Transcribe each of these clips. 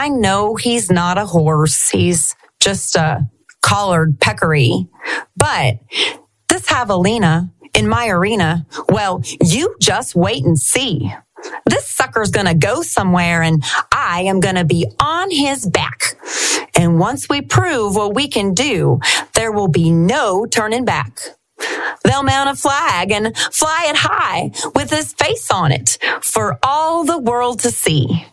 I know he's not a horse. He's just a collared peccary. But this javelina in my arena, well, you just wait and see. This sucker's gonna go somewhere and I am gonna be on his back. And once we prove what we can do, there will be no turning back. They'll mount a flag and fly it high with his face on it for all the world to see.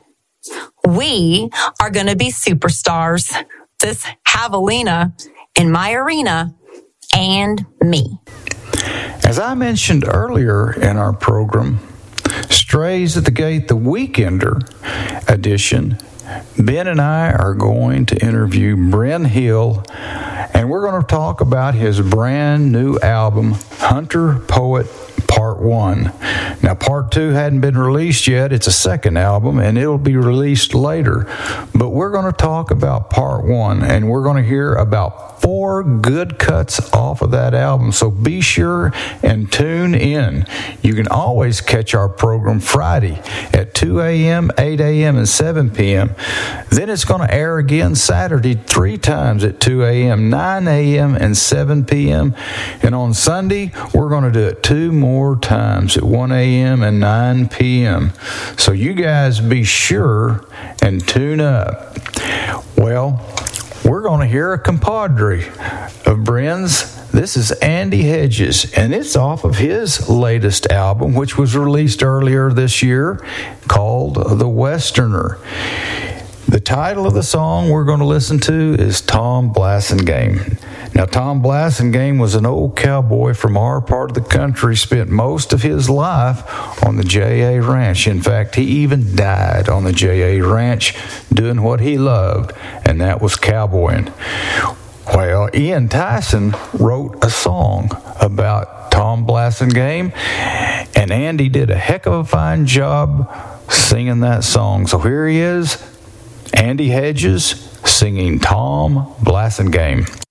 We are gonna be superstars. This javelina in my arena and me. As I mentioned earlier in our program, Strays at the Gate, the Weekender edition, Ben and I are going to interview Bren Hill, and we're going to talk about his brand new album, Hunter Poet Part 1. Now, Part 2 hadn't been released yet. It's a second album, and it'll be released later. But we're going to talk about Part 1, and we're going to hear about 4 good cuts off of that album. So be sure and tune in. You can always catch our program Friday at 2 a.m., 8 a.m., and 7 p.m. Then it's going to air again Saturday 3 times at 2 a.m., 9 a.m., and 7 p.m. And on Sunday, we're going to do it 2 more times at 1 a.m. and 9 p.m. So you guys be sure and tune up. Well, we're going to hear a compadre of Bren's. This is Andy Hedges, and it's off of his latest album, which was released earlier this year, called The Westerner. The title of the song we're going to listen to is Tom Blasingame. Now, Tom Blasingame was an old cowboy from our part of the country, spent most of his life on the J.A. Ranch. In fact, he even died on the J.A. Ranch doing what he loved, and that was cowboying. Well, Ian Tyson wrote a song about Tom Blasingame, and Andy did a heck of a fine job singing that song. So here he is, Andy Hedges, singing Tom Blasingame.